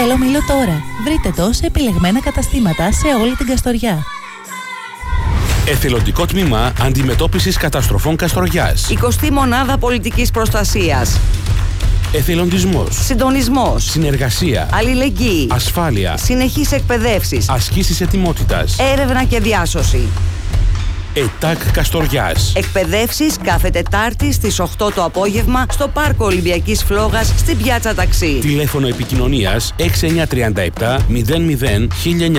καλό μήλο τώρα. Βρείτε το σε επιλεγμένα καταστήματα σε όλη την Καστοριά. Εθελοντικό τμήμα αντιμετώπισης καταστροφών Καστοριάς. 20η μονάδα πολιτικής προστασίας. Εθελοντισμός. Συντονισμός. Συνεργασία. Αλληλεγγύη. Ασφάλεια. Συνεχείς εκπαιδεύσεις. Ασκήσεις ετοιμότητας. Έρευνα και διάσωση. ΕΤΑΚ Καστοριάς. Εκπαιδεύσεις κάθε Τετάρτη στις 8 το απόγευμα στο Πάρκο Ολυμπιακής Φλόγας στην Πιάτσα Ταξί. Τηλέφωνο επικοινωνίας 6937 00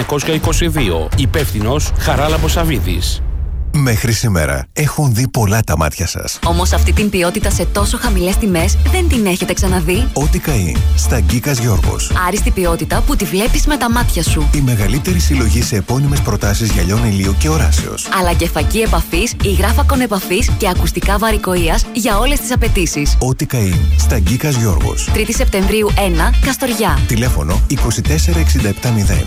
1922. Υπεύθυνος Χαράλαμπος Σαββίδης. Μέχρι σήμερα έχουν δει πολλά τα μάτια σας. Όμως αυτή την ποιότητα σε τόσο χαμηλές τιμές δεν την έχετε ξαναδεί. Ό,τι καεί στα Γκίκας Γιώργος. Άριστη ποιότητα που τη βλέπεις με τα μάτια σου. Η μεγαλύτερη συλλογή σε επώνυμες προτάσεις γυαλιών ηλίου και οράσεως. Αλλά και φακή επαφής, υγράφακον επαφής και ακουστικά βαρικοείας για όλες τις απαιτήσεις. Ό,τι καεί στα Γκίκας Γιώργος. 3η Σεπτεμβρίου 1, Καστοριά. Τηλέφωνο 24670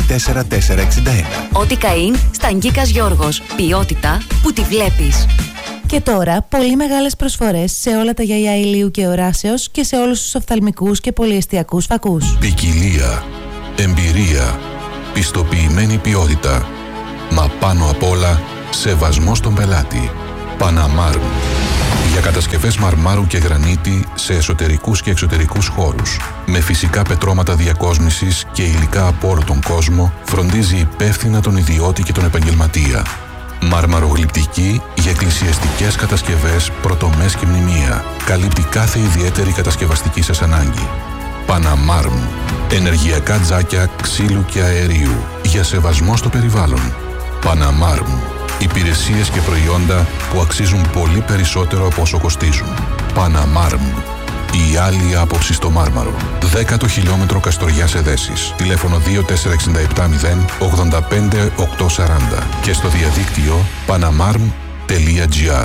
24461. Ό,τι καεί στα Γκίκας Γιώργος. Ποιότητα που τη βλέπεις. Και τώρα, πολύ μεγάλες προσφορές σε όλα τα γυαλιά ηλίου και οράσεως και σε όλους τους οφθαλμικούς και πολυεστιακούς φακούς. Ποικιλία, εμπειρία, πιστοποιημένη ποιότητα, μα πάνω απ' όλα, σεβασμό στον πελάτη. Παναμάρμ. Για κατασκευές μαρμάρου και γρανίτη σε εσωτερικούς και εξωτερικούς χώρους. Με φυσικά πετρώματα διακόσμησης και υλικά από όλο τον κόσμο, φροντίζει υπεύθυνα τον ιδιώτη και τον επαγγελματία. Μαρμαρογλυπτική για εκκλησιαστικές κατασκευές, πρωτομές και μνημεία. Καλύπτει κάθε ιδιαίτερη κατασκευαστική σας ανάγκη. Παναμάρμ. Ενεργειακά τζάκια ξύλου και αερίου. Για σεβασμό στο περιβάλλον. Παναμάρμ. Υπηρεσίες και προϊόντα που αξίζουν πολύ περισσότερο από όσο κοστίζουν. Παναμάρμ. Η άλλη άποψη στο Μάρμαρο. 10ο χιλιόμετρο Καστοριάς Εδέσης. Τηλέφωνο 24670 85 840 και στο διαδίκτυο panamarm.gr.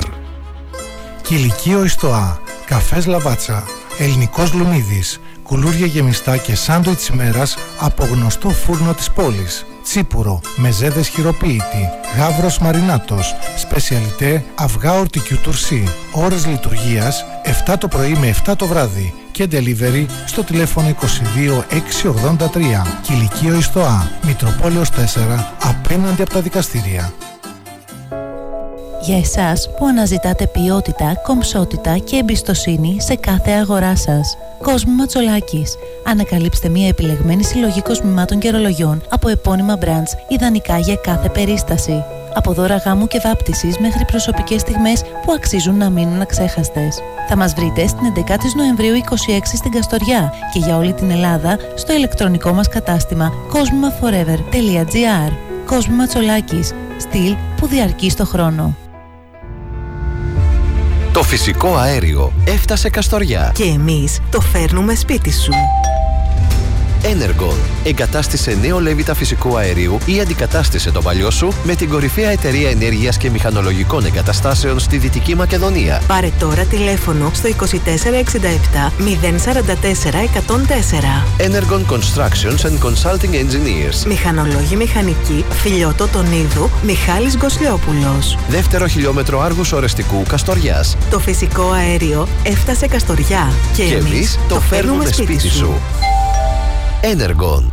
Κηλικείο Ιστοά. Καφές Λαβάτσα. Ελληνικός Λουνίδης. Κουλούρια γεμιστά και σάντουιτς ημέρας από γνωστό φούρνο της πόλης. Τσίπουρο, μεζέδες χειροποίητη, γάβρος μαρινάτος, σπεσιαλιτέ αυγά ορτικιού τουρσί. Ώρες λειτουργίας 7 το πρωί με 7 το βράδυ και delivery στο τηλέφωνο 22 683. Κηλικείο Ιστοά, Μητροπόλεως 4, απέναντι από τα δικαστήρια. Για εσάς που αναζητάτε ποιότητα, κομψότητα και εμπιστοσύνη σε κάθε αγορά σας. Κόσμου Ματσολάκης. Ανακαλύψτε μια επιλεγμένη συλλογή κοσμημάτων και ρολογιών από επώνυμα brands, ιδανικά για κάθε περίσταση. Από δώρα γάμου και βάπτισης μέχρι προσωπικές στιγμές που αξίζουν να μείνουν αξέχαστες. Θα μας βρείτε στην 11η Νοεμβρίου 26 στην Καστοριά και για όλη την Ελλάδα στο ηλεκτρονικό μας κατάστημα cosmimaforever.gr. Κόσμου Ματσολάκης. Στυλ που διαρκεί στο χρόνο. Το φυσικό αέριο έφτασε Καστοριά. Και εμείς το φέρνουμε σπίτι σου. Energon. Εγκατάστησε νέο λέβητα φυσικού αερίου ή αντικατάστησε το παλιό σου με την κορυφαία εταιρεία ενέργειας και μηχανολογικών εγκαταστάσεων στη Δυτική Μακεδονία. Πάρε τώρα τηλέφωνο στο 2467 044 104. Energon Constructions and Consulting Engineers. Μηχανολόγοι μηχανικοί, Φιλιώτο Τονίδου, Μιχάλης Γκοσλιόπουλος. Δεύτερο χιλιόμετρο Άργους Ορεστικού Καστοριάς. Το φυσικό αέριο έφτασε Καστοριά. Και εμείς το φέρνουμε σπίτι σου. Energon.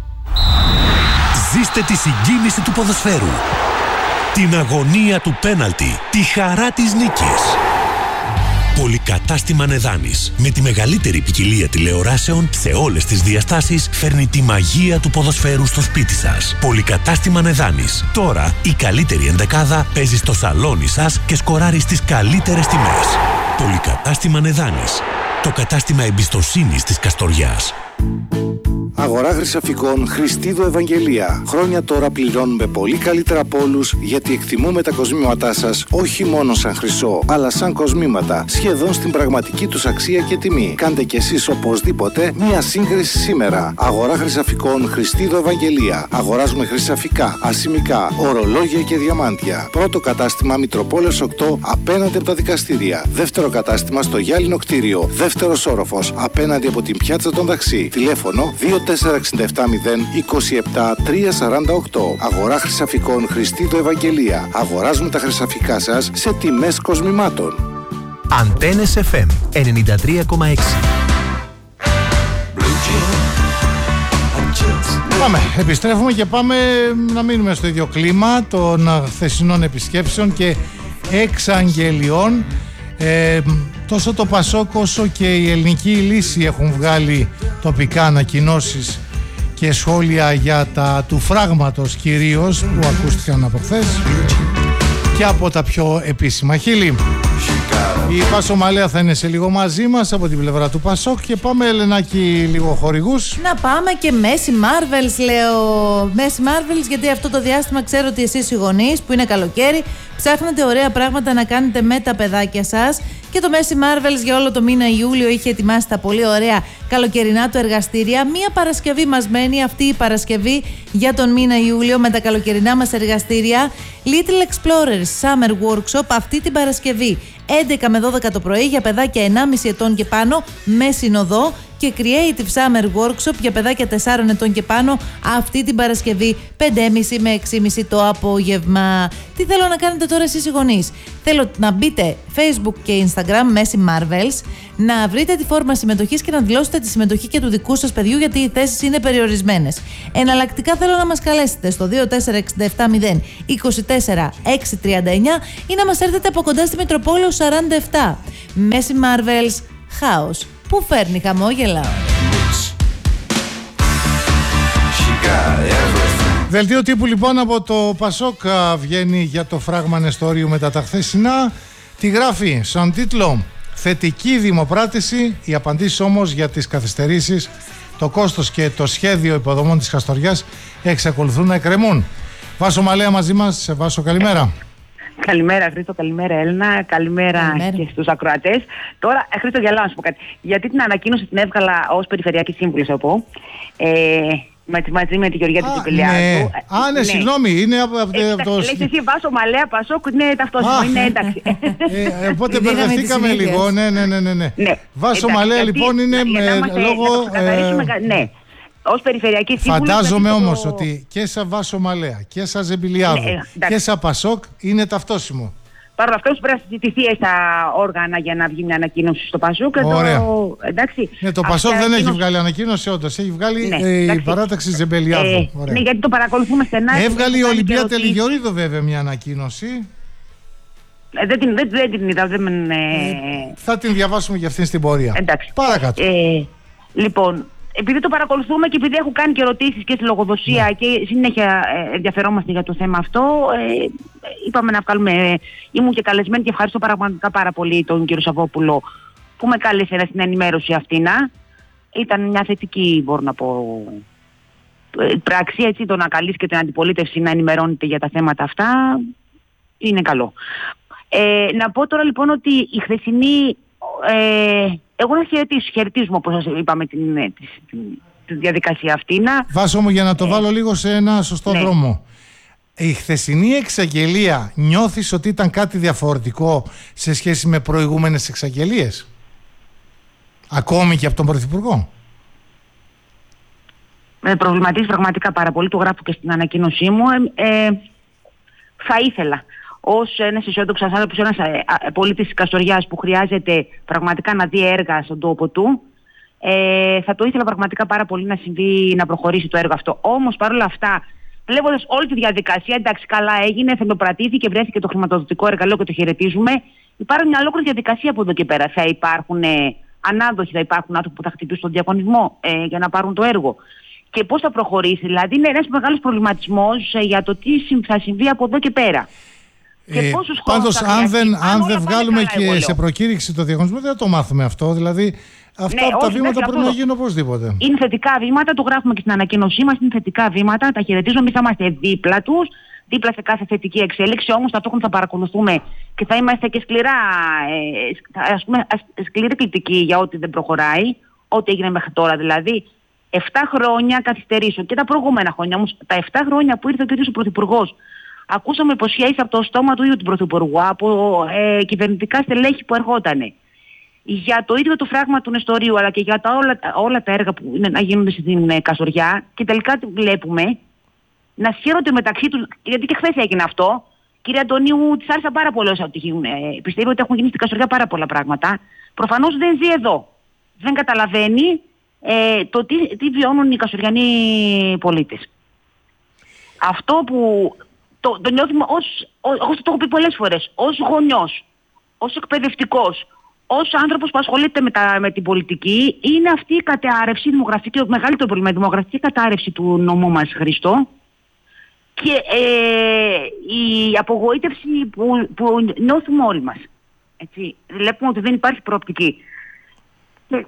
Ζήστε τη συγκίνηση του ποδοσφαίρου, την αγωνία του πέναλτι, τη χαρά της νίκης. Πολυκατάστημα Νεδάνης, με τη μεγαλύτερη ποικιλία τηλεοράσεων σε όλες τις διαστάσεις, φέρνει τη μαγεία του ποδοσφαίρου στο σπίτι σας. Πολυκατάστημα Νεδάνης. Τώρα η καλύτερη ενδεκάδα παίζει στο σαλόνι σας και σκοράρει στις καλύτερες τιμές. Πολυκατάστημα Νεδάνης. Το κατάστημα εμπιστοσύνης της Καστοριάς. Αγορά χρυσαφικών Χριστίδου Ευαγγελία. Χρόνια τώρα πληρώνουμε πολύ καλύτερα από όλους, γιατί εκτιμούμε τα κοσμήματά σας όχι μόνο σαν χρυσό, αλλά σαν κοσμήματα, σχεδόν στην πραγματική τους αξία και τιμή. Κάντε κι εσείς οπωσδήποτε μία σύγκριση σήμερα. Αγορά χρυσαφικών Χριστίδου Ευαγγελία. Αγοράζουμε χρυσαφικά, ασημικά, ορολόγια και διαμάντια. Πρώτο κατάστημα Μητροπόλεως 8 απέναντι από τα δικαστήρια. Δεύτερο κατάστημα στο Γυάλινο κτίριο. Δεύτερος όροφος απέναντι από την Πιάτσα των Ταξί. Τηλέφωνο 24670 27 348. Αγορά χρυσαφικών Χριστίδου Ευαγγελία. Αγοράζουμε τα χρυσαφικά σας σε τιμές κοσμημάτων. Αντένες FM 93,6. Επιστρέφουμε και πάμε να μείνουμε στο ίδιο κλίμα των χθεσινών επισκέψεων και εξαγγελιών. Τόσο το ΠΑΣΟΚ όσο και η Ελληνική Λύση έχουν βγάλει τοπικά ανακοινώσεις και σχόλια για τα του φράγματος κυρίως που ακούστηκαν από χθες και από τα πιο επίσημα χείλη. Η Πάσο Μαλέα θα είναι σε λίγο μαζί μας από την πλευρά του ΠΑΣΟΚ και πάμε, Ελενάκη, λίγο χορηγούς. Να πάμε και Messi Marvels, λέω. Messi Marvels, γιατί αυτό το διάστημα ξέρω ότι εσείς οι γονείς που είναι καλοκαίρι ψάχνετε ωραία πράγματα να κάνετε με τα παιδάκια σας. Και το Messi Marvels για όλο το μήνα Ιούλιο είχε ετοιμάσει τα πολύ ωραία καλοκαιρινά του εργαστήρια. Μία Παρασκευή μας μένει αυτή η Παρασκευή για τον μήνα Ιούλιο με τα καλοκαιρινά μας εργαστήρια. Little Explorers Summer Workshop αυτή την Παρασκευή 11 με 12 το πρωί για παιδάκια 1,5 ετών και πάνω με συνοδό και Creative Summer Workshop για παιδάκια 4 ετών και πάνω αυτή την Παρασκευή 5,5 με 6,5 το απόγευμα. Τι θέλω να κάνετε τώρα εσείς οι γονείς? Θέλω να μπείτε Facebook και Instagram Messi Marvels, να βρείτε τη φόρμα συμμετοχής και να δηλώσετε τη συμμετοχή και του δικού σας παιδιού, γιατί οι θέσεις είναι περιορισμένες. Εναλλακτικά θέλω να μας καλέσετε στο 24670 24 639 ή να μας έρθετε από κοντά στη Μητροπόλεως 47. Messi Marvels, χάος που φέρνει χαμόγελα. Δελτίο τύπου λοιπόν από το ΠΑΣΟΚ βγαίνει για το φράγμα Νεστόριου μετά τα χθεσινά. Τι γράφει σαν τίτλο? Θετική δημοπράτηση, οι απαντήσεις όμως για τις καθυστερήσεις, το κόστος και το σχέδιο υποδομών της Καστοριάς εξακολουθούν να εκκρεμούν. Βάσο Μαλέα μαζί μας. Βάσο, καλημέρα. Καλημέρα Χρήστο, καλημέρα Έλληνα, καλημέρα και στους ακροατές. Τώρα, Χρήστο, γελάω να σου πω κάτι. Γιατί την ανακοίνωση την έβγαλα ως Περιφερειακή Σύμβουλος, θα πω. Μαζί με τη Γεωργία του Κυπηλιάδου. Ναι, συγγνώμη, είναι από το... Λες εσύ Βάσο Μαλέα, ΠΑΣΟΚ, είναι ταυτόσιμο, είναι ένταξη. Οπότε μπερδευτήκαμε λίγο, ναι. Βάσο Μαλέα λοιπόν είναι λόγω... Ναι. Ως Περιφερειακή Σύμβουλος. Φαντάζομαι όμως ότι και σαν Βάσο Μαλέα και σαν Ζεμπιλιάδου και σαν ΠΑΣΟΚ είναι ταυτόσιμο. Παρ' όλα αυτά πρέπει να συζητηθεί στα όργανα για να βγει μια ανακοίνωση στο ΠΑΣΟΚ. Εντάξει. Ναι, το ΠΑΣΟΚ δεν έχει βγάλει ανακοίνωση, όντως. Έχει βγάλει η παράταξη Ζεμπελιάδου. Ναι, γιατί το παρακολουθούμε στενά. Έβγαλε η Ολυμπία Τελιγιορίδου βέβαια μια ανακοίνωση. Δεν την είδα. Θα την διαβάσουμε για αυτήν στην πορεία. Εντάξει. Παρακάτω. Λοιπόν, επειδή το παρακολουθούμε και επειδή έχω κάνει και ερωτήσεις και στη λογοδοσία και συνέχεια ενδιαφερόμαστε για το θέμα αυτό, είπαμε να βγάλουμε. Ήμουν και καλεσμένη και ευχαριστώ πραγματικά πάρα πολύ τον κύριο Σαββόπουλο που με κάλεσε στην ενημέρωση αυτή. Ήταν μια θετική, μπορώ να πω, πράξη, έτσι, το να καλείς και την αντιπολίτευση να ενημερώνεται για τα θέματα αυτά είναι καλό. Να πω τώρα λοιπόν ότι η χθεσινή... εγώ να χαιρετίζουμε, όπως σας είπαμε, τη διαδικασία αυτή. Βάσο μου, για να το βάλω λίγο σε ένα σωστό δρόμο. Η χθεσινή εξαγγελία νιώθεις ότι ήταν κάτι διαφορετικό σε σχέση με προηγούμενες εξαγγελίες? Ακόμη και από τον Πρωθυπουργό? Με προβληματίζει πραγματικά πάρα πολύ, το γράφω και στην ανακοίνωσή μου. Θα ήθελα ως ένας αισιόδοξος άνθρωπος, ένας πολίτης της Καστοριάς που χρειάζεται πραγματικά να δει έργα στον τόπο του, θα το ήθελα πραγματικά πάρα πολύ να συμβεί, να προχωρήσει το έργο αυτό. Όμως παρόλα αυτά, βλέποντας όλη τη διαδικασία, εντάξει, καλά έγινε, θελοπρατήθηκε, βρέθηκε το χρηματοδοτικό εργαλείο και το χαιρετίζουμε. Υπάρχει μια ολόκληρη διαδικασία από εδώ και πέρα. Θα υπάρχουν ανάδοχοι, θα υπάρχουν άνθρωποι που θα χτυπήσουν τον διαγωνισμό για να πάρουν το έργο. Και πώς θα προχωρήσει, δηλαδή είναι ένας μεγάλος προβληματισμός για το τι θα συμβεί από εδώ και πέρα. Πάντως αν δεν βγάλουμε και σε προκήρυξη το διαγωνισμό, δεν θα το μάθουμε αυτό. Δηλαδή αυτά τα βήματα πρέπει να γίνουν οπωσδήποτε. Είναι θετικά βήματα, το γράφουμε και στην ανακοίνωσή μας. Είναι θετικά βήματα, τα χαιρετίζουμε. Εμείς θα είμαστε δίπλα τους, δίπλα σε κάθε θετική εξέλιξη. Όμως ταυτόχρονα θα παρακολουθούμε και θα είμαστε και σκληρή κριτική για ό,τι δεν προχωράει, ό,τι έγινε μέχρι τώρα. Δηλαδή 7 χρόνια καθυστερήσεων και τα προηγούμενα χρόνια. Όμως τα 7 χρόνια που ήρθε ο κ. Πρωθυπουργός, ακούσαμε υποσχέσεις από το στόμα του ίδιου του Πρωθυπουργού, από κυβερνητικά στελέχη που ερχότανε, για το ίδιο το φράγμα του Νεστορίου, αλλά και για όλα τα έργα που είναι να γίνονται στην Καστοριά, και τελικά βλέπουμε να σχέρονται μεταξύ τους, γιατί και χθες έγινε αυτό. Κύριε Αντωνίου, της άρεσα πάρα πολύ όσα πιστεύει ότι έχουν γίνει στην Καστοριά πάρα πολλά πράγματα. Προφανώς δεν ζει εδώ. Δεν καταλαβαίνει το τι βιώνουν οι καστοριανοί πολίτες. Αυτό που το νιώθουμε εγώ το έχω πει πολλές φορές, ως γονιός, ως εκπαιδευτικός, ως άνθρωπος που ασχολείται με την πολιτική, είναι αυτή η κατάρρευση δημογραφική, το μεγαλύτερο πρόβλημα, η δημογραφική κατάρρευση του νομού μας, Χριστό, και η απογοήτευση που νιώθουμε όλοι μας. Έτσι. Βλέπουμε ότι δεν υπάρχει προοπτική. Και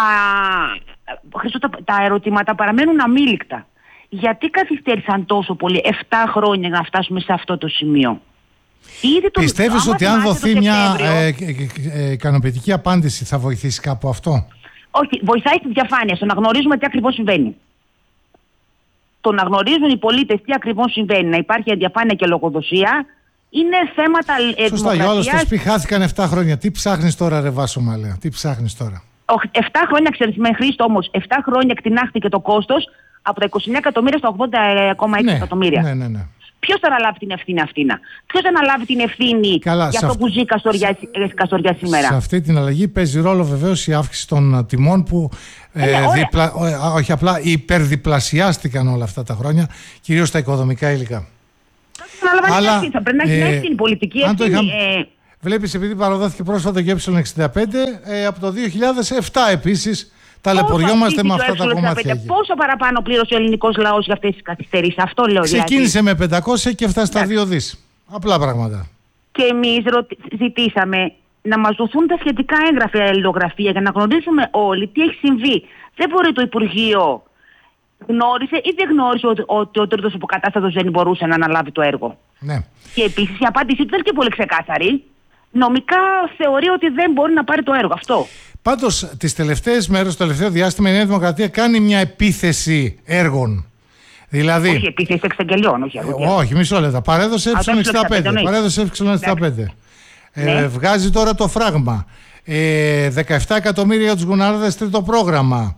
τα ερωτήματα παραμένουν αμήλικτα. Γιατί καθυστέρησαν τόσο πολύ 7 χρόνια να φτάσουμε σε αυτό το σημείο? Πιστεύεις ότι αν δοθεί μια ικανοποιητική απάντηση θα βοηθήσει κάπου αυτό? Όχι, βοηθάει στη διαφάνεια, στο να γνωρίζουμε τι ακριβώς συμβαίνει. Το να γνωρίζουν οι πολίτες τι ακριβώς συμβαίνει, να υπάρχει διαφάνεια και λογοδοσία, είναι θέματα δημοκρατίας. Σωστά, για όλους τους πει χάθηκαν 7 χρόνια. Τι ψάχνεις τώρα, ρε Βάσο Μαλέα, τι ψάχνεις τώρα? 7 χρόνια, ξέρεις, με Χρήστο όμως, 7 χρόνια εκτινάχθηκε το κόστος από τα 29 εκατομμύρια στα 80,6 εκατομμύρια. Ναι. Ποιος θα αναλάβει την ευθύνη αυτή? Ποιος θα αναλάβει την ευθύνη για αυτό που ζει η Καστοριά σήμερα? Σε αυτή την αλλαγή παίζει ρόλο βεβαίως η αύξηση των τιμών που όχι απλά υπερδιπλασιάστηκαν όλα αυτά τα χρόνια, κυρίως τα οικοδομικά υλικά. Αλλά θα πρέπει να έχει ευθύνη, πολιτική ευθύνη. Βλέπεις, επειδή παραδόθηκε πρόσφατα το ε65, από το 2007 επίσης ταλαιπωριόμαστε με αυτά τα κομμάτια. Πόσο παραπάνω πλήρωσε ο ελληνικός λαός για αυτές τις καθυστερήσεις? Αυτό λέω. Ξεκίνησε με 500 και φτάσει στα 2 δις. Απλά πράγματα. Και εμείς ζητήσαμε να μας δοθούν τα σχετικά έγγραφα, αλληλογραφία, για να γνωρίζουμε όλοι τι έχει συμβεί. Δεν μπορεί το Υπουργείο γνώρισε ή δεν γνώρισε ότι ο τρίτος υποκατάστατος δεν μπορούσε να αναλάβει το έργο. Ναι. Και επίσης η απάντησή του δεν είναι και πολύ ξεκάθαρη. Νομικά θεωρεί ότι δεν μπορεί να πάρει το έργο αυτό. Πάντως, τις τελευταίες μέρες, το τελευταίο διάστημα, η Νέα Δημοκρατία κάνει μια επίθεση έργων. Δηλαδή, όχι επίθεση εξαγγελιών, όχι, μισό λεπτό. Παρέδωσε ε65. Παρέδωσε ε65. Βγάζει τώρα το φράγμα. 17 εκατομμύρια για τους γουνάρδες, τρίτο πρόγραμμα.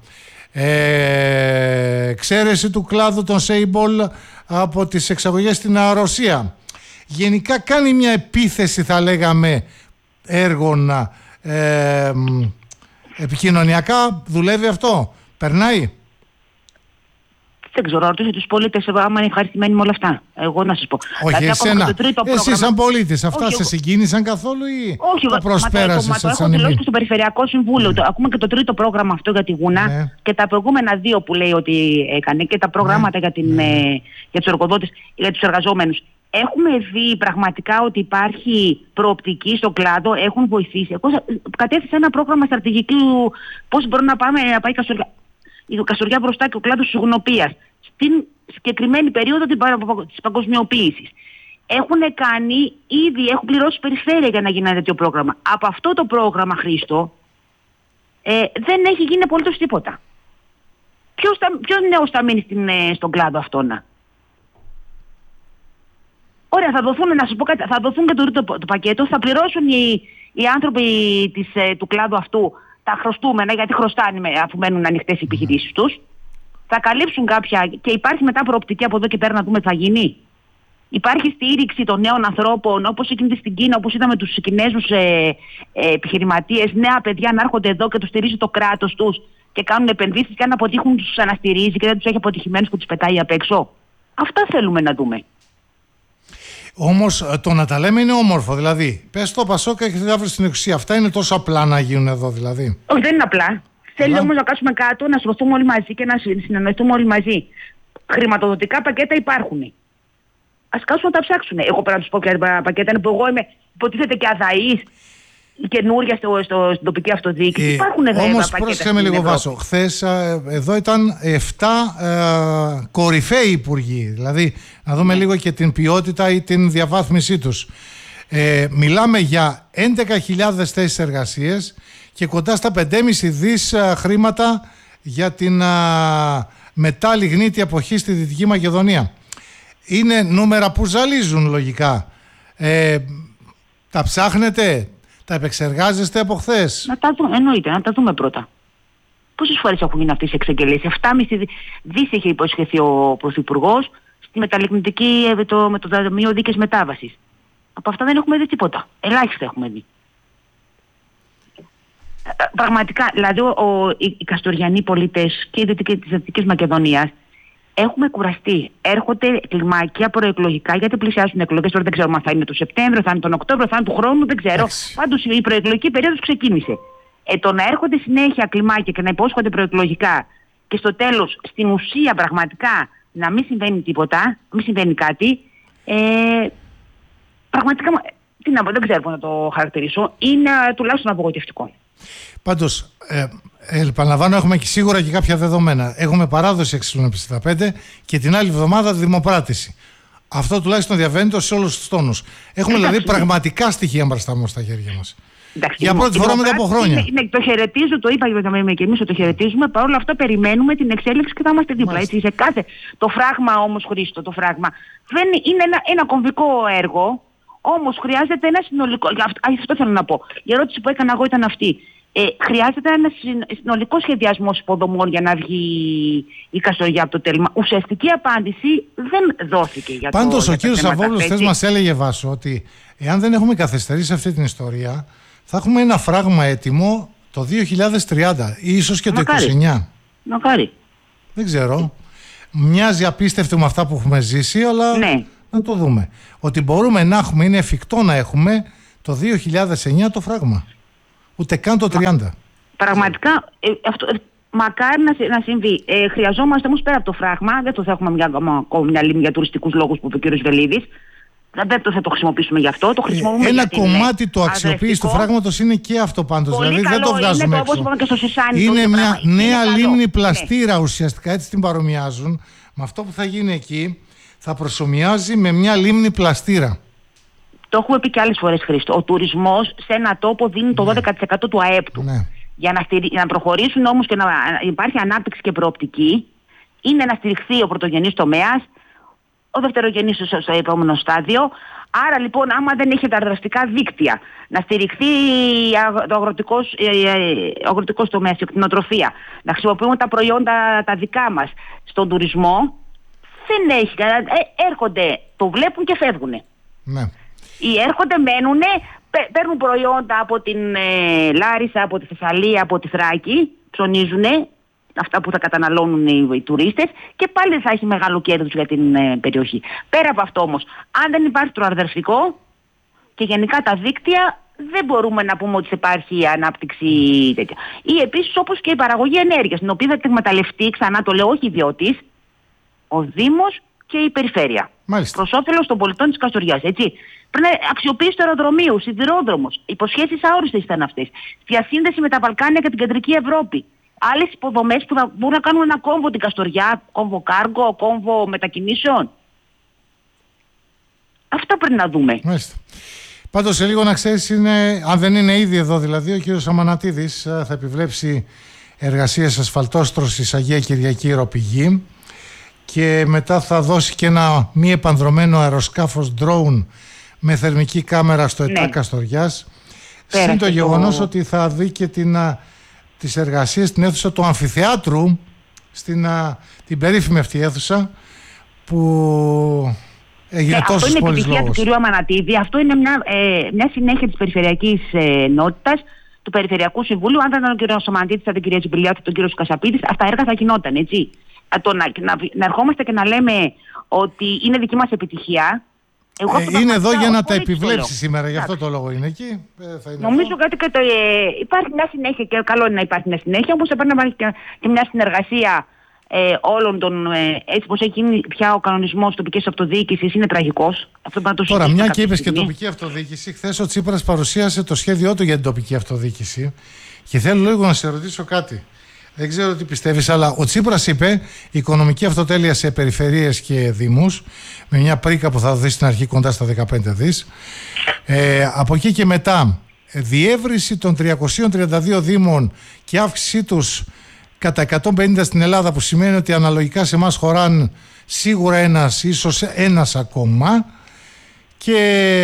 Εξαίρεση του κλάδου των Σέιμπολ από τις εξαγωγές στην Ρωσία. Γενικά κάνει μια επίθεση, θα λέγαμε, έργων επικοινωνιακά. Δουλεύει αυτό? Περνάει? Δεν ξέρω, ρωτήσω τους πολίτες άμα είναι ευχαριστημένοι με όλα αυτά. Εγώ να σας πω. Όχι, εσένα. Εσύ σαν πολίτης, αυτά σε συγκίνησαν καθόλου ή το προσπέρασες? Το έχω δηλώσει και στο Περιφερειακό Συμβούλιο. Ακούμε και το τρίτο πρόγραμμα αυτό για τη Γούνα και τα προηγούμενα 2 που λέει ότι έκανε και τα προγράμματα για τους εργοδότες, για τους εργαζόμενους. Έχουμε δει πραγματικά ότι υπάρχει προοπτική στον κλάδο, έχουν βοηθήσει. Εγώ κατέθεσα ένα πρόγραμμα στρατηγικού πώς μπορεί να πάει η Καστοριά μπροστά και ο κλάδος της συγγνωπίας στην συγκεκριμένη περίοδο της παγκοσμιοποίησης. Έχουν πληρώσει περιφέρεια για να γίνει ένα τέτοιο πρόγραμμα. Από αυτό το πρόγραμμα, Χρήστο, δεν έχει γίνει απολύτως τίποτα. Ποιος νέος θα μείνει στον κλάδο αυτόν? Ωραία, θα δοθούν, να σας πω κάτι, θα δοθούν και το πακέτο, θα πληρώσουν οι άνθρωποι του κλάδου αυτού τα χρωστούμενα, γιατί χρωστάνε αφού μένουν ανοιχτές οι επιχειρήσεις τους. Θα καλύψουν κάποια και υπάρχει μετά προοπτική από εδώ και πέρα να δούμε τι θα γίνει. Υπάρχει στήριξη των νέων ανθρώπων, όπως γίνεται στην Κίνα, όπως είδαμε τους Κινέζους επιχειρηματίες, νέα παιδιά να έρχονται εδώ και τους στηρίζει το κράτος τους και κάνουν επενδύσεις και αν αποτύχουν τους αναστηρίζει και δεν τους έχει αποτυχημένους που τους πετάει απ' έξω. Αυτά θέλουμε να δούμε. Όμως το να τα λέμε είναι όμορφο. Δηλαδή, πες το Πασόκα και θα βρει στην εξουσία. Αυτά είναι τόσο απλά να γίνουν εδώ, δηλαδή? Όχι, δεν είναι απλά. Θέλει όμως να κάτσουμε κάτω, να σωθούμε όλοι μαζί και να συνεννοηθούμε όλοι μαζί. Χρηματοδοτικά πακέτα υπάρχουν. Ας κάτσουμε να τα ψάξουν. Εγώ πρέπει να τους πω ποια πακέτα είναι που εγώ είμαι, υποτίθεται και αδαής, καινούρια στην τοπική αυτοδιοίκηση. Υπάρχουν πακέτα. Όμως πρόσεχε με λίγο, Βάσο. Χθες εδώ ήταν 7 κορυφαίοι υπουργοί. Δηλαδή, να δούμε λίγο και την ποιότητα ή την διαβάθμισή τους. Μιλάμε για 11.000 θέσεις εργασίες και κοντά στα 5,5 δις χρήματα για την μετά λιγνίτη αποχή στη Δυτική Μακεδονία. Είναι νούμερα που ζαλίζουν λογικά. Τα ψάχνετε? Τα επεξεργάζεστε από χθες? Εννοείται, να τα δούμε πρώτα. Πόσες φορές έχουν γίνει αυτές οι εξαγγελίες? 7,5 δις είχε υποσχεθεί ο Πρωθυπουργός στη μεταλλιγνητική με το Ταμείο Δίκαιης Μετάβασης. Από αυτά δεν έχουμε δει τίποτα. Ελάχιστα έχουμε δει. Πραγματικά, δηλαδή οι καστοριανοί πολίτες και της Δυτικής Μακεδονίας έχουμε κουραστεί. Έρχονται κλιμάκια προεκλογικά, γιατί πλησιάζουν εκλογές. Τώρα δεν ξέρουμε αν θα είναι το Σεπτέμβριο, θα είναι τον Οκτώβριο, θα είναι του χρόνου, δεν ξέρω. Πάντως η προεκλογική περίοδος ξεκίνησε. Το να έρχονται συνέχεια κλιμάκια και να υπόσχονται προεκλογικά και στο τέλος, στην ουσία πραγματικά να μην συμβαίνει τίποτα, μην συμβαίνει κάτι, πραγματικά, τι να πω, δεν ξέρω πώς να το χαρακτηρίσω, είναι τουλάχιστον απογοητευτικό. Πάντως, επαναλαμβάνω, έχουμε και σίγουρα και κάποια δεδομένα. Έχουμε παράδοση ε65 και την άλλη εβδομάδα δημοπράτηση. Αυτό τουλάχιστον διαβαίνεται σε όλους τους τόνους. Έχουμε δηλαδή πραγματικά στοιχεία μπροστά μας στα χέρια μας. Εντάξει, για πρώτη φορά μετά από χρόνια. Το χαιρετίζω, το είπα και εμείς ότι το χαιρετίζουμε. Παρ' όλα αυτά περιμένουμε την εξέλιξη και θα είμαστε δίπλα. Έτσι, σε κάθε... Το φράγμα όμως, Χρήστο, το φράγμα δεν είναι ένα κομβικό έργο. Όμως χρειάζεται ένα συνολικό. Αυτό θέλω να πω. Η ερώτηση που έκανα εγώ ήταν αυτή. Χρειάζεται ένα συνολικό σχεδιασμό υποδομών για να βγει η Καστοριά από το τέλμα. Ουσιαστική απάντηση δεν δόθηκε για το. Πάντως ο κύριος Σαββόπουλος χθες μας έλεγε, Βάσο, ότι εάν δεν έχουμε καθυστερήσει αυτή την ιστορία, θα έχουμε ένα φράγμα έτοιμο το 2030 ή ίσως και το 2029. Μακάρι. Δεν ξέρω. Μοιάζει απίστευτο με αυτά που έχουμε ζήσει, αλλά ναι, να το δούμε. Ότι μπορούμε να έχουμε, είναι εφικτό να έχουμε το 2009 το φράγμα. Ούτε καν το 30. Πραγματικά, μακάρι να συμβεί. Χρειαζόμαστε όμως πέρα από το φράγμα, δεν το θα έχουμε ακόμα μια λίμνη για τουριστικούς λόγους που είπε ο κ. Βελίδης. Δεν θα το χρησιμοποιήσουμε γι' αυτό. Το χρησιμοποιούμε ένα κομμάτι του αξιοποίηση του φράγματος είναι και αυτό πάντως. Πολύ δηλαδή καλό, δεν το βγάζουμε είναι έξω. Και στο Σισάνι, είναι μια νέα λίμνη πλαστήρα ουσιαστικά, έτσι την παρομοιάζουν. Με αυτό που θα γίνει εκεί θα προσομοιάζει με μια λίμνη πλαστήρα. Το έχουμε πει και άλλες φορές, Χρήστο. Ο τουρισμός σε ένα τόπο δίνει το 12% του ΑΕΠ του. Ναι. Για να προχωρήσουν όμως και να υπάρχει ανάπτυξη και προοπτική, είναι να στηριχθεί ο πρωτογενής τομέας, ο δευτερογενής στο επόμενο στάδιο. Άρα λοιπόν, άμα δεν έχει τα δραστικά δίκτυα, να στηριχθεί ο αγροτικός τομέας, η κτηνοτροφία, να χρησιμοποιούμε τα προϊόντα τα δικά μας στον τουρισμό, δεν έχει. Έρχονται, το βλέπουν και φεύγουν. Ναι. Ή έρχονται, μένουν, παίρνουν προϊόντα από την Λάρισα, από τη Θεσσαλία, από τη Θράκη, ψωνίζουν αυτά που θα καταναλώνουν οι τουρίστες και πάλι θα έχει μεγάλο κέρδος για την περιοχή. Πέρα από αυτό όμως, αν δεν υπάρχει το αρδερφικό και γενικά τα δίκτυα, δεν μπορούμε να πούμε ότι υπάρχει ανάπτυξη τέτοια. Ή επίσης όπως και η παραγωγή ενέργειας, την οποία θα την εκμεταλλευτεί, ξανά το λέω, όχι ιδιώτης, ο Δήμος και η Περιφέρεια. Προς όφελος των πολιτών της Καστοριάς, έτσι. Πρέπει να αξιοποιήσει το αεροδρομίου, σιδηρόδρομος. Υποσχέσεις αόριστες ήταν αυτές. Διασύνδεση με τα Βαλκάνια και την Κεντρική Ευρώπη. Άλλες υποδομές που θα μπορούν να κάνουν ένα κόμβο την Καστοριά, κόμβο κάργο, κόμβο μετακινήσεων. Αυτά πρέπει να δούμε. Μάλιστα. Πάντως σε λίγο να ξέρεις, αν δεν είναι ήδη εδώ δηλαδή, ο κύριος Αμανατίδης θα επιβλέψει εργασίες ασφαλτόστρωσης Αγία Κυριακή Ροπηγή και μετά θα δώσει και ένα μη επανδρωμένο αεροσκάφος drone με θερμική κάμερα στο ΕΤΑ Καστοριάς. Συν το γεγονός ότι θα δει και τις εργασίες στην αίθουσα του αμφιθεάτρου, την περίφημη αυτή αίθουσα που έγινε τόσο πολλής λόγος. Αυτό είναι επιτυχία του κυρίου Αμανατίδη. Αυτό είναι μια συνέχεια της περιφερειακής ενότητας, του Περιφερειακού Συμβούλου. Αν δεν ήταν ο κύριος Αμανατίδης, θα ήταν η κυρία Τσιμπηλιάτη, τον κύριο Κασαπίδης, αυτά τα έργα θα γινόταν, έτσι. Να ερχόμαστε και να λέμε ότι είναι δική μας επιτυχία. Είναι εδώ για να τα επιβλέψει σήμερα, γι' αυτό το λόγο είναι εκεί. Νομίζω ότι υπάρχει μια συνέχεια και καλό είναι να υπάρχει μια συνέχεια, όπως πρέπει να υπάρχει και μια συνεργασία όλων των. Έτσι πως έχει γίνει πια ο κανονισμός τοπικής αυτοδιοίκησης, είναι τραγικός. Τώρα, μια και είπες και τοπική αυτοδιοίκηση, χθες ο Τσίπρας παρουσίασε το σχέδιό του για την τοπική αυτοδιοίκηση και θέλω λίγο να σε ρωτήσω κάτι. Δεν ξέρω τι πιστεύεις, αλλά ο Τσίπρας είπε οικονομική αυτοτέλεια σε περιφερειές και δήμους, με μια πρίκα που θα δοθεί στην αρχή κοντά στα 15 δις. Από εκεί και μετά, διεύρυνση των 332 δήμων και αύξησή τους κατά 150 στην Ελλάδα, που σημαίνει ότι αναλογικά σε εμάς χωράνε σίγουρα ένας, ίσως ένας ακόμα. Και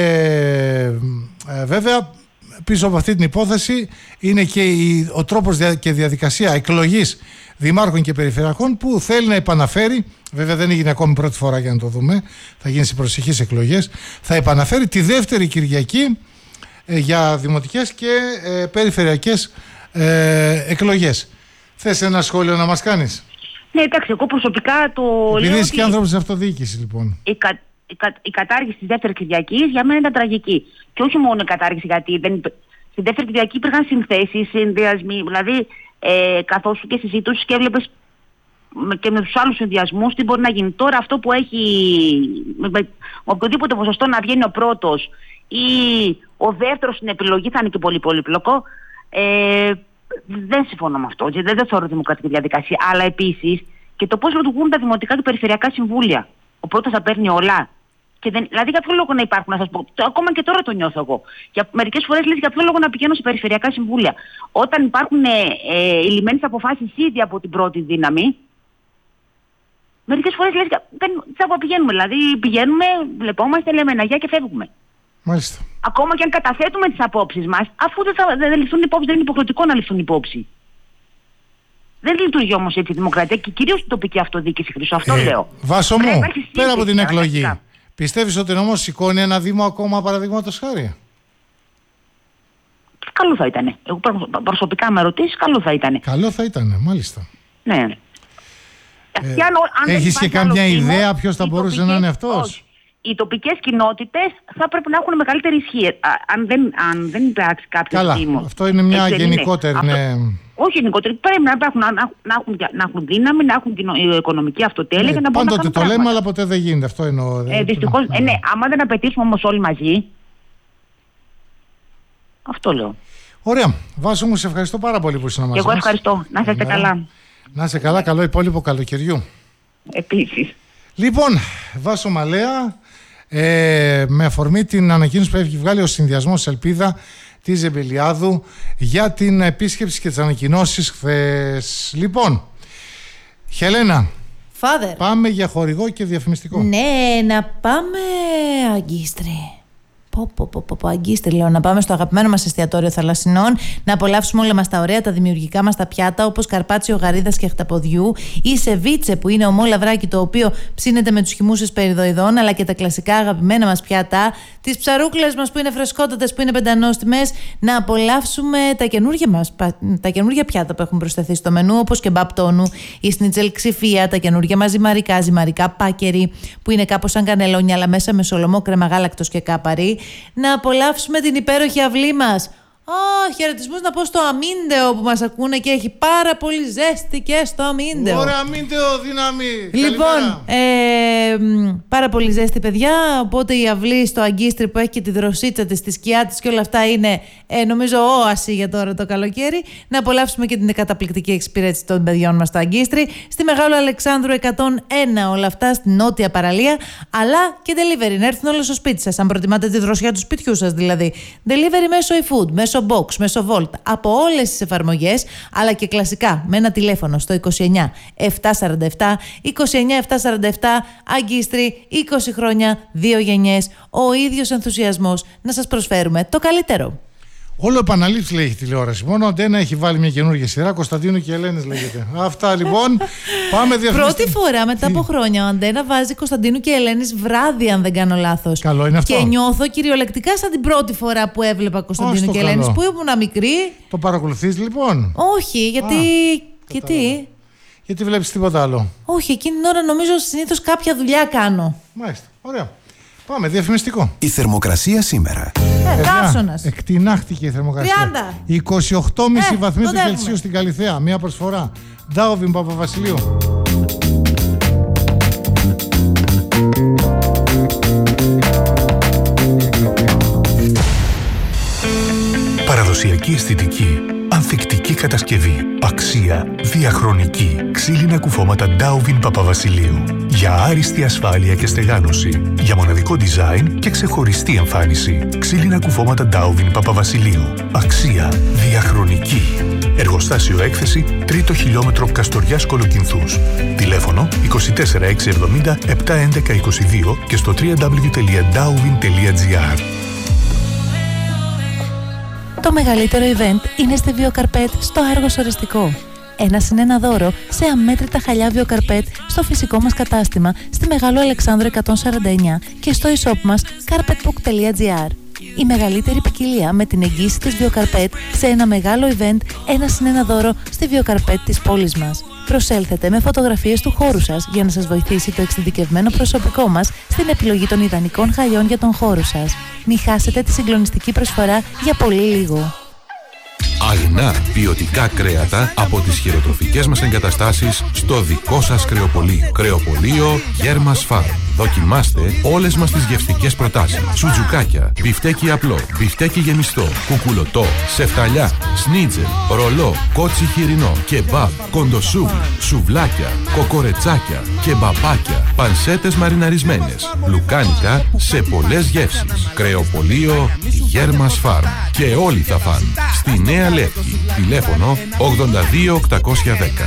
βέβαια πίσω από αυτή την υπόθεση είναι και ο τρόπος και διαδικασία εκλογής δημάρχων και περιφερειακών που θέλει να επαναφέρει, βέβαια δεν έγινε ακόμη πρώτη φορά για να το δούμε, θα γίνει στις προσεχείς εκλογές, θα επαναφέρει τη δεύτερη Κυριακή για δημοτικές και περιφερειακές εκλογές. Θες ένα σχόλιο να μας κάνεις? Ναι, εντάξει, εγώ προσωπικά το λέω. Επειδή είσαι και άνθρωπος της αυτοδιοίκησης, λοιπόν. Η κατάργηση της δεύτερης Κυριακής για μένα ήταν τραγική. Και όχι μόνο η κατάργηση, γιατί στη δεύτερη Κυριακή υπήρχαν συνθέσεις, συνδυασμοί. Δηλαδή, καθώς και συζητούσες και έβλεπες και με τους άλλους συνδυασμούς τι μπορεί να γίνει. Τώρα αυτό που έχει με οποιοδήποτε ποσοστό να βγαίνει ο πρώτος ή ο δεύτερος στην επιλογή θα είναι και πολύ πολύπλοκο. Δεν συμφωνώ με αυτό. Δεν θεωρώ δημοκρατική διαδικασία. Αλλά επίσης και το πώς λειτουργούν τα δημοτικά και περιφερειακά συμβούλια. Ο πρώτος θα παίρνει όλα. Δηλαδή, για ποιο λόγο να υπάρχουν, να σας πω. Ακόμα και τώρα το νιώθω εγώ. Μερικές φορές λες για ποιο λόγο να πηγαίνω σε περιφερειακά συμβούλια. Όταν υπάρχουν λυμμένες αποφάσεις ήδη από την πρώτη δύναμη, μερικές φορές λες δεν θα πηγαίνουμε. Δηλαδή, πηγαίνουμε, βλεπόμαστε, λέμε ένα γεια και φεύγουμε. Μάλιστα. Ακόμα και αν καταθέτουμε τις απόψεις μας, αφού δεν ληφθούν υπόψη, δεν είναι υποχρεωτικό να ληφθούν υπόψη. Δεν λειτουργεί όμως έτσι η δημοκρατία και κυρίως η τοπική αυτοδιοίκηση, Χρυσό. Αυτό λέω. Βάσο μου, πέρα από την εκλογή, πιστεύεις ότι όμως σηκώνει ένα Δήμο ακόμα, παραδείγματος χάρη? Καλό θα ήταν. Εγώ προσωπικά με ρωτήσεις, καλό θα ήταν. Καλό θα ήταν, μάλιστα. Ναι. Έχεις και καμιά ιδέα ποιος θα μπορούσε να είναι αυτός? Όχι. Οι τοπικές κοινότητες θα πρέπει να έχουν μεγαλύτερη ισχύ. Αν δεν υπάρξει κάποιο Δήμο. Καλά, αυτό είναι μια γενικότερη. Όχι γενικότερη. Πρέπει να έχουν δύναμη, να έχουν οικονομική αυτοτέλεια για να μπορούν να κάνουν πάντοτε το λέμε, αλλά ποτέ δεν γίνεται. Αυτό εννοώ. Δυστυχώς, ναι. Άμα δεν απαιτήσουμε όμως όλοι μαζί. Αυτό λέω. Ωραία. Βάσο μου, σε ευχαριστώ πάρα πολύ που ήσουν μαζί μας. Εγώ ευχαριστώ. Να είστε καλά. Να είστε καλά. Καλό υπόλοιπο καλοκαιριού. Επίσης. Λοιπόν, Βάσο Μαλέα, με αφορμή την ανακοίνωση που έχει βγάλει ο συνδυασμός Ελπίδα της Ζεμπελιάδου για την επίσκεψη και τις ανακοινώσεις χθες. Λοιπόν, Χελένα, πάμε για χορηγό και διαφημιστικό. Ναι, να πάμε Αγκίστρι. Αγκίστρι λέω, να πάμε στο αγαπημένο μας εστιατόριο θαλασσινών, να απολαύσουμε όλα μας τα ωραία, τα δημιουργικά μας τα πιάτα, όπως καρπάτσιο γαρίδας και χταποδιού ή σεβίτσε που είναι ομό λαβράκι το οποίο ψήνεται με τους χυμούσες περιδοειδών, αλλά και τα κλασικά αγαπημένα μας πιάτα, τις ψαρούκλες μας που είναι φρεσκότατες, που είναι πεντανόστιμες, να απολαύσουμε τα καινούργια πιάτα που έχουν προσθεθεί στο μενού, όπως και μπαπτόνου, η σνίτσελ ξυφία, τα καινούργια μας ζυμαρικά πάκερι που είναι κάπως σαν κανελόνια αλλά μέσα με σολομό, κρέμα γάλακτος και κάπαρι. Να απολαύσουμε την υπέροχη αυλή μας. Χαιρετισμούς να πω στο Αμίντεο που μας ακούνε και έχει πάρα πολύ ζέστη και στο Αμίντεο. Ωραία, Αμίντεο, δύναμη. Λοιπόν, πάρα πολύ ζέστη, παιδιά. Οπότε η αυλή στο Αγκίστρι που έχει και τη δροσίτσα της, τη σκιά της και όλα αυτά είναι νομίζω όαση για τώρα το καλοκαίρι. Να απολαύσουμε και την καταπληκτική εξυπηρέτηση των παιδιών μας στο Αγκίστρι. Στη Μεγάλο Αλεξάνδρου 101, όλα αυτά στην νότια παραλία. Αλλά και delivery, να έρθουν όλα στο σπίτι σας. Αν προτιμάτε τη δροσιά του σπιτιού σας δηλαδή. Delivery μέσω eFood, μέσω Box, μέσω Volt, από όλες τις εφαρμογές, αλλά και κλασικά με ένα τηλέφωνο στο 29 747 29 747. Αγκίστρι, 20 χρόνια, 2 γενιές, ο ίδιος ενθουσιασμός να σας προσφέρουμε το καλύτερο. Όλο επαναλήψεις λέει η τηλεόραση. Μόνο ο Αντένα έχει βάλει μια καινούργια σειρά. Κωνσταντίνου και Ελένης λέγεται. Αυτά λοιπόν. Πάμε διαφημιστική. Πρώτη φορά μετά από χρόνια ο Αντένα βάζει Κωνσταντίνου και Ελένης βράδυ, αν δεν κάνω λάθος. Καλό είναι αυτό. Και νιώθω κυριολεκτικά σαν την πρώτη φορά που έβλεπα Κωνσταντίνου και Ελένης, που ήμουν μικρή. Το παρακολουθείς λοιπόν? Όχι, γιατί. Γιατί βλέπεις τίποτα άλλο? Όχι, εκείνη την ώρα νομίζω συνήθως κάποια δουλειά κάνω. Μάλιστα. Ωραία. Πάμε, διαφημιστικό. Η θερμοκρασία σήμερα. Καύσωνας. Εκτινάχτηκε η θερμοκρασία. 28,5 βαθμοί του Κελσίου στην Καλιθέα. Μία προσφορά. Ντάοβιν Παπαβασιλείου. Παραδοσιακή αισθητική. Ανθεκτική κατασκευή. Αξία. Διαχρονική. Ξύλινα κουφώματα Ντάοβιν Παπαβασιλείου. Για άριστη ασφάλεια και στεγάνωση. Για μοναδικό design και ξεχωριστή εμφάνιση. Ξύλινα κουφώματα Ντάοβιν Παπαβασιλείου. Αξία. Διαχρονική. Εργοστάσιο έκθεση 3ο χιλιόμετρο Καστοριάς Κολοκυνθούς. Τηλέφωνο 24670 71122 και στο www.dauvin.gr. Το μεγαλύτερο event είναι στη Βιοκαρπέτ στο Άργος Οριστικό. 1 συν 1 δώρο σε αμέτρητα χαλιά Βιοκαρπέτ στο φυσικό μας κατάστημα στη Μεγάλο Αλεξάνδρου 149 και στο e-shop μας carpetbook.gr. Η μεγαλύτερη ποικιλία με την εγγύηση της Βιοκαρπέτ σε ένα μεγάλο event, 1+1 δώρο στη Βιοκαρπέτ της πόλης μας. Προσέλθετε με φωτογραφίες του χώρου σας για να σας βοηθήσει το εξειδικευμένο προσωπικό μας στην επιλογή των ιδανικών χαλιών για τον χώρο σας. Μην χάσετε τη συγκλονιστική προσφορά για πολύ λίγο. Αγνά ποιοτικά κρέατα από τις χειροτροφικές μας εγκαταστάσεις στο δικό σας κρεοπωλείο. Κρεοπωλείο Γέρμας Φαρμ. Δοκιμάστε όλες μας τις γευστικές προτάσεις. Σουτζουκάκια, μπιφτέκι απλό, μπιφτέκι γεμιστό, κουκουλωτό, σεφταλιά, σνίτζελ, ρολό, κότσι χοιρινό, κεμπάπ, κοντοσούβλι, σουβλάκια, κοκορετσάκια, κεμπαπάκια, πανσέτες μαριναρισμένες, λουκάνικα σε πολλές γεύσεις. Κρεοπωλείο Γέρμας Φαρμ. Και όλοι θα φάνε. Στη Νέα Λεύκη. Τηλέφωνο 82810.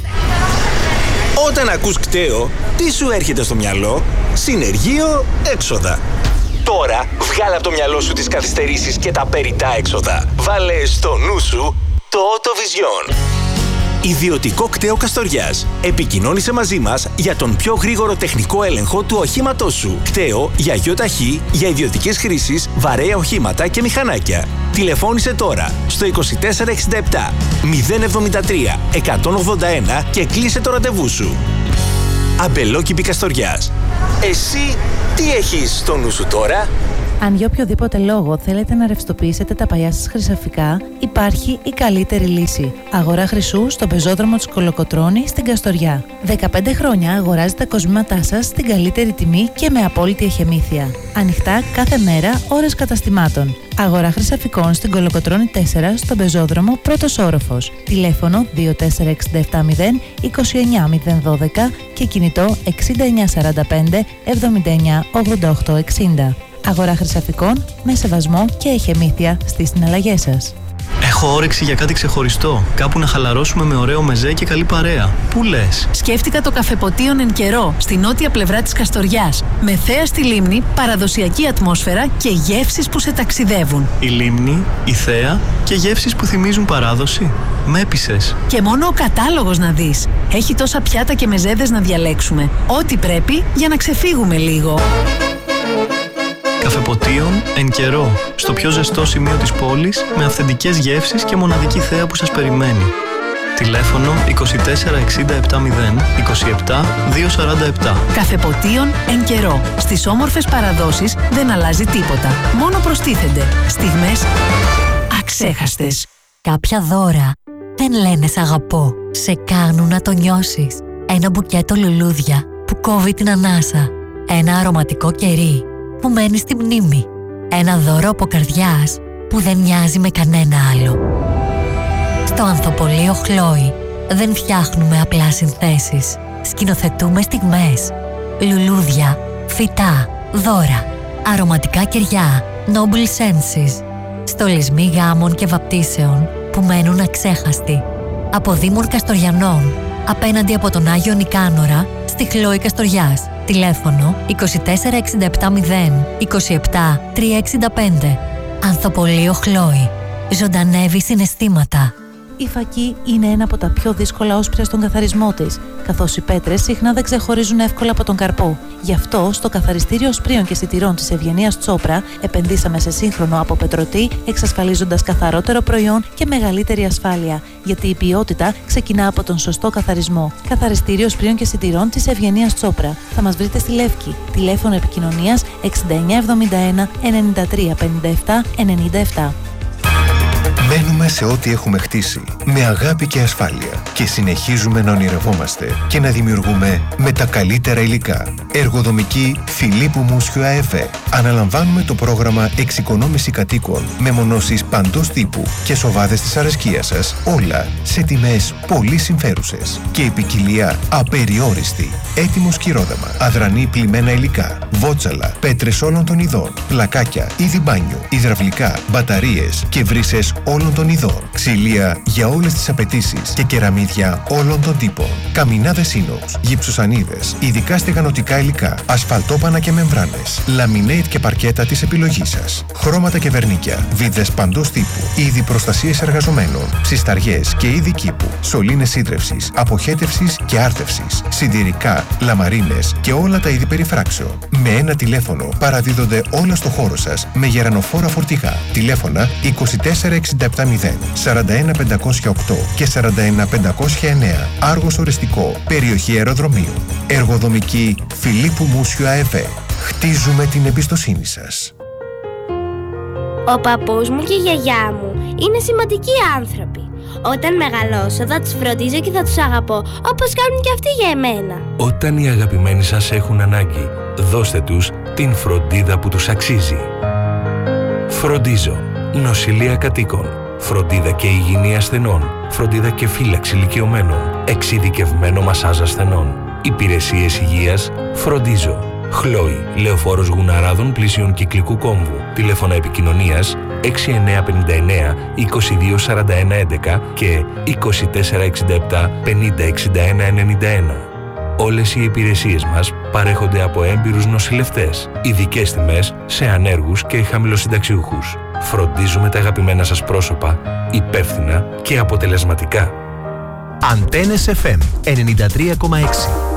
Όταν ακούς κταίο, τι σου έρχεται στο μυαλό? Συνεργείο, έξοδα. Τώρα βγάλε από το μυαλό σου τις καθυστερήσεις και τα περιττά έξοδα. Βάλε στο νου σου το Autovision. Ιδιωτικό κταίο Καστοριάς. Επικοινώνησε μαζί μας για τον πιο γρήγορο τεχνικό έλεγχο του οχήματός σου. Κταίο για ΙΟΤΑΧΗ, για ιδιωτικές χρήσεις, βαρέα οχήματα και μηχανάκια. Τηλεφώνησε τώρα στο 2467 073 181 και κλείσε το ραντεβού σου. Αμπελόκηπη Καστοριάς. Εσύ τι έχεις στο νου σου τώρα? Αν για οποιοδήποτε λόγο θέλετε να ρευστοποιήσετε τα παλιά σας χρυσαφικά, υπάρχει η καλύτερη λύση. Αγορά χρυσού στον πεζόδρομο της Κολοκοτρώνη στην Καστοριά. 15 χρόνια αγοράζετε τα κοσμήματά σας στην καλύτερη τιμή και με απόλυτη εχεμήθεια. Ανοιχτά κάθε μέρα, ώρες καταστημάτων. Αγορά χρυσαφικών στην Κολοκοτρώνη 4 στον πεζόδρομο πρώτος όροφος. Τηλέφωνο 24670 29012 και κινητό 6945 79 88 60. Αγορά χρυσαφικών με σεβασμό και εχεμήθεια στις συναλλαγές σας. Έχω όρεξη για κάτι ξεχωριστό. Κάπου να χαλαρώσουμε με ωραίο μεζέ και καλή παρέα. Πού λες? Σκέφτηκα το Καφεποτίον εν καιρό, στη νότια πλευρά της Καστοριάς. Με θέα στη λίμνη, παραδοσιακή ατμόσφαιρα και γεύσεις που σε ταξιδεύουν. Η λίμνη, η θέα και γεύσεις που θυμίζουν παράδοση. Με έπεισες. Και μόνο ο κατάλογος να δεις. Έχει τόσα πιάτα και μεζέδες να διαλέξουμε. Ό,τι πρέπει για να ξεφύγουμε λίγο. Καφεποτίον εν καιρό, στο πιο ζεστό σημείο της πόλης, με αυθεντικές γεύσεις και μοναδική θέα που σας περιμένει. Τηλέφωνο 24670 27 247. Καφεποτίον εν καιρό. Στις όμορφες παραδόσεις δεν αλλάζει τίποτα. Μόνο προστίθενται στιγμές αξέχαστες. Κάποια δώρα δεν λένε σ' αγαπώ. Σε κάνουν να το νιώσεις. Ένα μπουκέτο λουλούδια που κόβει την ανάσα. Ένα αρωματικό κερί που μένει στη μνήμη. Ένα δώρο από καρδιάς που δεν μοιάζει με κανένα άλλο. Στο Ανθοπωλείο Χλόη δεν φτιάχνουμε απλά συνθέσεις. Σκηνοθετούμε στιγμές. Λουλούδια, φυτά, δώρα, αρωματικά κεριά, noble senses. Στολισμοί γάμων και βαπτίσεων που μένουν αξέχαστοι. Από Δήμων Καστοριανών, απέναντι από τον Άγιο Νικάνορα, στη Χλόη Καστοριάς. Τηλέφωνο 24670 27 365. Ανθοπωλείο Χλόη. Ζωντανεύει συναισθήματα. Η φακή είναι ένα από τα πιο δύσκολα όσπρια στον καθαρισμό της, καθώς οι πέτρες συχνά δεν ξεχωρίζουν εύκολα από τον καρπό. Γι' αυτό, στο καθαριστήριο οσπρίων και σιτηρών της Ευγενίας Τσόπρα, επενδύσαμε σε σύγχρονο αποπετρωτή, εξασφαλίζοντας καθαρότερο προϊόν και μεγαλύτερη ασφάλεια. Γιατί η ποιότητα ξεκινά από τον σωστό καθαρισμό. Καθαριστήριο οσπρίων και σιτηρών της Ευγενίας Τσόπρα. Θα μας βρείτε στη Λεύκη. Τηλέφωνο επικοινωνίας 6971 93 57 97. Μένουμε σε ό,τι έχουμε χτίσει, με αγάπη και ασφάλεια και συνεχίζουμε να ονειρευόμαστε και να δημιουργούμε με τα καλύτερα υλικά. Εργοδομική Φιλίππου Μούσιου ΑΕΦΕ. Αναλαμβάνουμε το πρόγραμμα εξοικονόμηση κατοίκων με μονώσεις παντός τύπου και σοβάδες της αρεσκίας σας, όλα σε τιμές πολύ συμφέρουσες και η ποικιλία απεριόριστη. Έτοιμο σκυρόδεμα, αδρανή πλημμένα υλικά, βότσαλα, πέτρες όλων των ειδών, πλακάκια, είδη μπάνιου, υδραυλικά, μπαταρίες και βρύσες όλων των ειδών. ειδών. Ξυλία για όλες τις απαιτήσεις και κεραμίδια όλων των τύπων. Καμινάδες ίνοξ, γυψοσανίδες, ειδικά στεγανοτικά υλικά, ασφαλτόπανα και μεμβράνες, λαμινέιτ και παρκέτα της επιλογής σας. Χρώματα και βερνίκια, βίδες παντός τύπου, είδη προστασίας εργαζομένων, ψισταριές και είδη κήπου, σωλήνες σύντρευσης, αποχέτευσης και άρτευσης, συντηρικά, λαμαρίνες και όλα τα είδη περιφράξεων. Με ένα τηλέφωνο παραδίδονται όλα στο χώρο σας με γερανοφόρα φορτηγά. Τηλέφωνα 24670 41508 και 41509. Άργος Οριστικό, περιοχή αεροδρομίου. Εργοδομική Φιλίππου Μούσιου ΑΕΒ. Χτίζουμε την εμπιστοσύνη σας. Ο παππούς μου και η γιαγιά μου είναι σημαντικοί άνθρωποι. Όταν μεγαλώσω θα τους φροντίζω και θα τους αγαπώ όπως κάνουν και αυτοί για εμένα. Όταν οι αγαπημένοι σας έχουν ανάγκη, δώστε τους την φροντίδα που τους αξίζει. Φροντίζω. Νοσηλεία κατοίκων. Φροντίδα και υγιεινή ασθενών. Φροντίδα και φύλαξη ηλικιωμένων. Εξειδικευμένο μασάζ ασθενών. Υπηρεσίες υγείας. Φροντίζω. Χλόι, Λεωφόρος Γουναράδων πλησίων Κυκλικού Κόμβου. Τηλέφωνα επικοινωνίας 6959 224111 και 2467 506191. Όλες οι υπηρεσίες μας παρέχονται από έμπειρους νοσηλευτές. Ειδικές τιμές σε ανέργους και χαμηλοσυνταξιούχους. Φροντίζουμε τα αγαπημένα σας πρόσωπα υπεύθυνα και αποτελεσματικά. Αντένες FM 93,6.